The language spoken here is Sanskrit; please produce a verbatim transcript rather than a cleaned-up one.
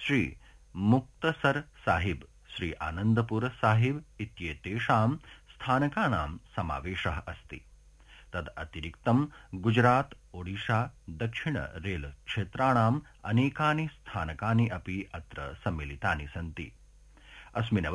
श्री मुक्तसर साहिब, श्री आनंदपुर साहिब इत्येतेषां स्थानकानां समावेशः अस्ति। तदतिरिक्तं गुजरात, ओडिशा, दक्षिण रेल क्षेत्राणाम् अनेकानि स्थानकानि अपि अत्र सम्मिलितानि सन्ति। अस्मिन्